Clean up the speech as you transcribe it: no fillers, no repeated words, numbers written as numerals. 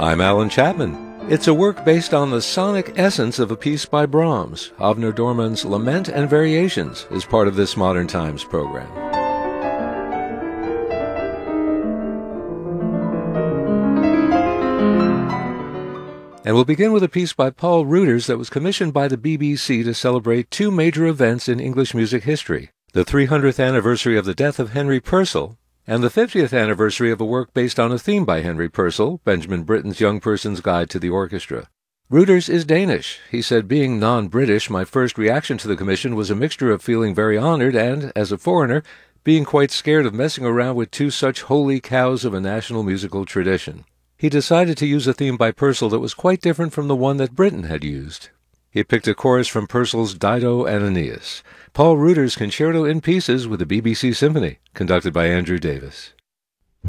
I'm Alan Chapman. It's a work based on the sonic essence of a piece by Brahms. Avner Dorman's Lament and Variations is part of this Modern Times program. And we'll begin with a piece by Paul Ruders that was commissioned by the BBC to celebrate two major events in English music history: the 300th anniversary of the death of Henry Purcell, and the 50th anniversary of a work based on a theme by Henry Purcell, Benjamin Britten's Young Person's Guide to the Orchestra. Ruders is Danish. He said, "Being non-British, my first reaction to the commission was a mixture of feeling very honored and, as a foreigner, being quite scared of messing around with two such holy cows of a national musical tradition." He decided to use a theme by Purcell that was quite different from the one that Britten had used. He picked a chorus from Purcell's Dido and Aeneas. Paul Ruders' Concerto in Pieces with the BBC Symphony, conducted by Andrew Davis.